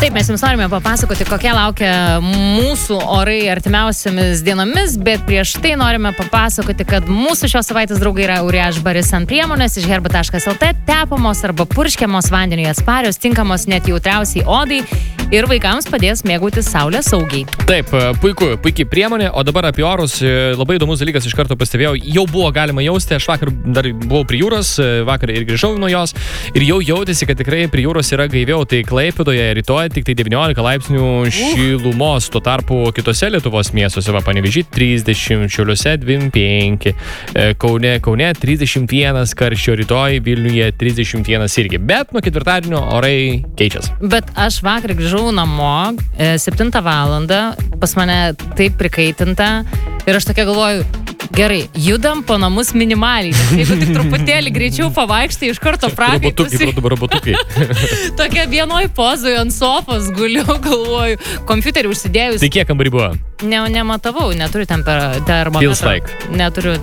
Taip, mes jums norime papasakoti, kokie laukia mūsų orai artimiausiamis dienomis, bet prieš tai norime papasakoti, kad mūsų šios savaitės draugai yra Uriaž Barisan priemonės iš herba.lt, tepamos arba purškiamos vandeniui atsparios, tinkamos net jautriausiai odai ir vaikams padės mėgautis saulę saugiai. Taip, puikiai priemonė, o dabar apie orus labai įdomus dalykas iš karto pastebėjau, jau buvo galima jausti, aš vakar dar buvau prie jūros, vakar ir grįžau nuo jos ir jau jautėsi, kad tikrai prie jūros yra gaiviau, tai Klaipėdoje rytoj tik tai 19 laipsnių šilumos, tuo tarpu kitose Lietuvos miestuose, Panevėžy 30, Šiauliuose 25, Kaune 31 karščio, rytoj Vilniuje 31 irgi, bet nuo ketvirtadienio orai keičias. Bet aš vakar grįžau namo 7 valandą, pas mane taip prikaitinta ir aš tokia galvoju, gerai, judam po namus minimaliai. Jeigu tik truputėlį greičiau pavaikštai, iš karto prakaitusi. Robotukai. Tokia vienoj pozoj ant sofos guliu, galvoju, kompiuterį užsidėjus. Tai kiek kambarį buvo? Nematavau, neturiu termometro. Feels like. Neturiu,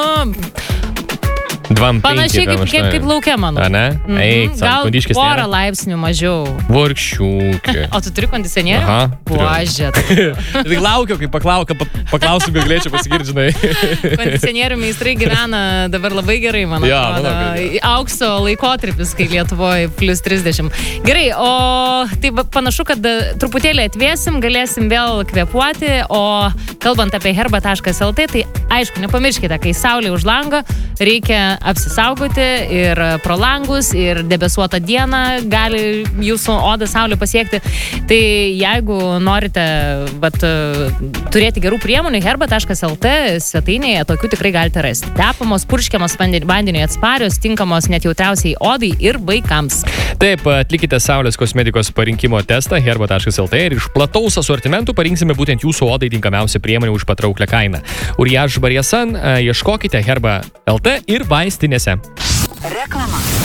2,5. Panašiai kaip laukia mano. A, ne? Eik, gal kondiškis porą laipsnių mažiau. Vorkščiukė. O tu turi kondicionierių? Aha. Buožė. Tai laukiau, kai paklausiu, kai galėčiau pasigirti, žinai. Kondicionierių meistrai gyvena dabar labai gerai, man atrodo. Aukso laikotarpis, kai Lietuvoje plus 30. Gerai, o tai panašu, kad truputėlį atvėsim, galėsim vėl kvėpuoti, o kalbant apie herba.lt, tai aišku, nepamirškite, kai saulė už langą, reikia apsisaugoti ir pro langus, ir debesuotą dieną gali jūsų odą saulė pasiekti. Tai jeigu norite turėti gerų priemonių, herba.lt svetainėje tokių tikrai galite rasti. Tepamos, purškiamos vandeniui atsparios, tinkamos net jautriausiai odai ir vaikams. Taip, atlikite saulės kosmetikos parinkimo testą herba.lt ir iš plataus asortimentų parinksime būtent jūsų odai tinkamiausią priemonę už patrauklią kainą. Uriaž Barisan, ieškokite herba.lt ir vaistinėse. Reklama.